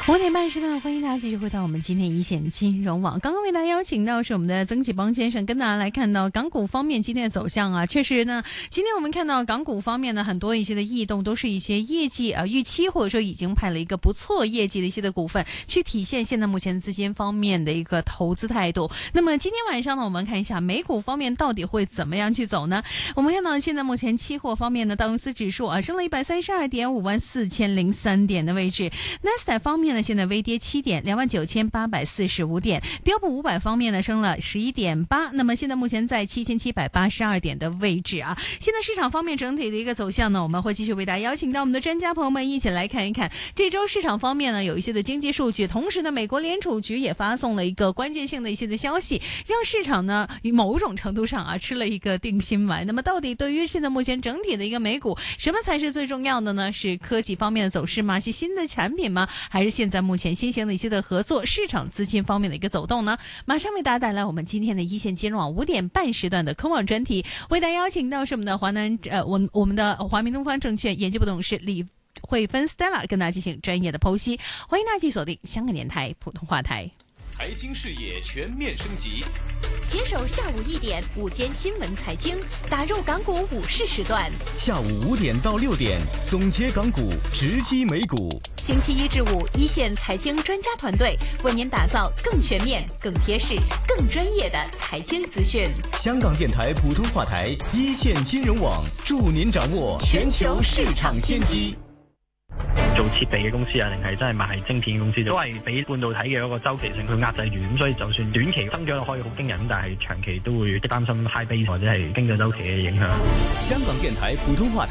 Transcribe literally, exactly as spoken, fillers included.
五点半时段，欢迎大家继续回到我们今天一线金融网。刚刚为大家邀请到是我们的曾启邦先生，跟大家来看到港股方面今天的走向啊。确实呢，今天我们看到港股方面呢，很多一些的异动都是一些业绩啊预期，或者说已经派了一个不错业绩的一些的股份，去体现现在目前资金方面的一个投资态度。那么今天晚上呢，我们看一下美股方面到底会怎么样去走呢？我们看到现在目前期货方面呢，道琼斯指数啊升了一百三十二点，五万四千零三点的位置。纳斯达克方面呢，现在微跌七点，两万九千八百四十五点。标普五百方面呢，升了十一点八，那么现在目前在七千七百八十二点的位置啊。现在市场方面整体的一个走向呢，我们会继续为大家邀请到我们的专家朋友们一起来看一看。这周市场方面呢，有一些的经济数据，同时呢，美国联储局也发送了一个关键性的一些的消息，让市场呢某种程度上啊吃了一个定心丸。那么到底对于现在目前整体的一个美股，什么才是最重要的呢？是科技方面的走势吗？是新的产品吗？还是现在目前新型的一些的合作市场资金方面的一个走动呢？马上为大家带来我们今天的一线金融网五点半时段的科网专题，为大家邀请到是我们的华南呃我我们的华明东方证券研究部董事李慧芬 Stella 跟大家进行专业的剖析。欢迎大家继续锁定香港电台普通话台。 财经视野全面升级， 携手下午一点午间新闻财经，打入港股午市时段。 下午五点到六点，总结港股，直击美股。 星期一至五，一线财经专家团队为您打造更全面、更贴实、更专业的财经资讯。 香港電台普通話台，一線金融網，助您掌握全球市場先機。 做設備嘅公司啊，定係真係賣晶片嘅公司，都係俾半導體嘅一個周期性去壓制住，咁所以就算短期增長可以好驚人，但係長期都會擔心 high base 或者係經濟周期嘅影響。 香港電台普通話